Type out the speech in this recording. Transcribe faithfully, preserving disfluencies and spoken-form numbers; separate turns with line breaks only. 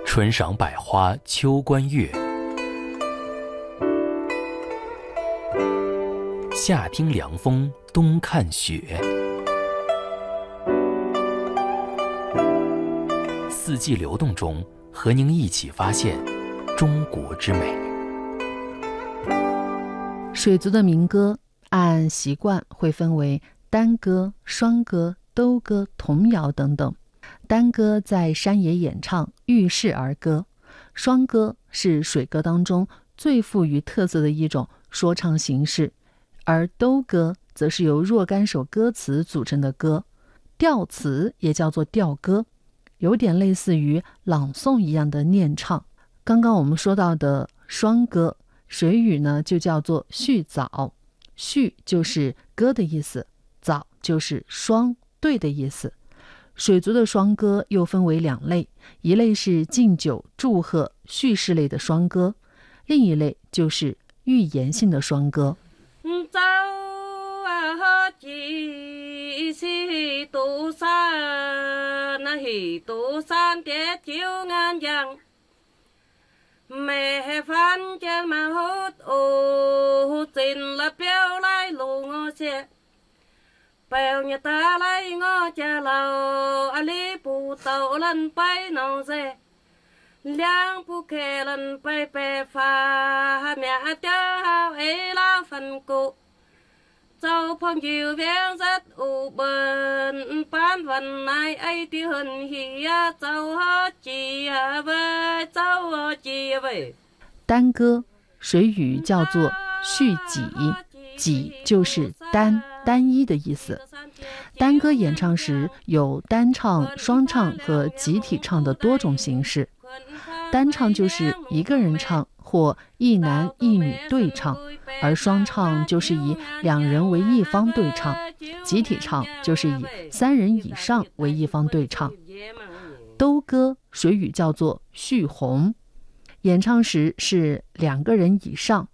春赏百花，秋观月，夏听凉风，冬看雪。四季流动中，和您一起发现中国之美。
水族的民歌按习惯会分为单歌、双歌、兜歌、童谣等等。单歌在山野演唱，遇事而歌；双歌是水歌当中最富于特色的一种说唱形式，而兜歌则是由若干首歌词组成的歌，调词也叫做调歌，有点类似于朗诵一样的念唱。刚刚我们说到的双歌，水语呢就叫做续藻，续就是歌的意思，藻就是双对的意思。水族的双歌又分为两类，一类是敬酒祝贺叙事类的双歌，另一类就是寓言性的双歌。
走啊几是独山那是独山的九安阳mẹ phan chân mà hốt ô tin là béo lại lù ngô xe béo nhà ta lại ngô cha lầu ali bù tàu lần bay nông xe liang bù kê lần bay bè pha mẹ cha hao ấy la phần cụ châu phong chiều viếng rất u bền bán vần này ấy tiêu hình hì châu hết chi về châu chi về。
单歌水语叫做续己，己就是单单一的意思。单歌演唱时有单唱、双唱和集体唱的多种形式。单唱就是一个人唱或一男一女对唱，而双唱就是以两人为一方对唱，集体唱就是以三人以上为一方对唱。兜歌水语叫做续红，演唱时是两个人以上